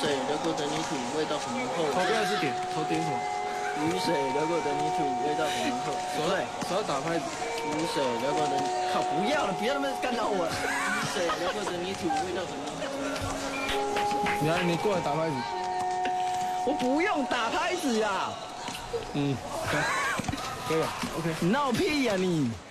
水流过的泥土味道很浓厚。 头不要是点，头点什么？ 雨水流过的泥土味道很浓厚。 手要打拍子。 雨水流过的，靠，不要了，不要那么干扰我。雨水流过的泥土味道很浓厚。 你过来打拍子。 我不用打拍子呀。 可以了 ，OK。 你闹屁呀你！